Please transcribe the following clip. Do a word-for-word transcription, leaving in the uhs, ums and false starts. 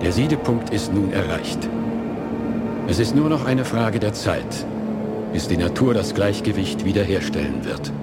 Der Siedepunkt ist nun erreicht. Es ist nur noch eine Frage der Zeit, bis die Natur das Gleichgewicht wiederherstellen wird.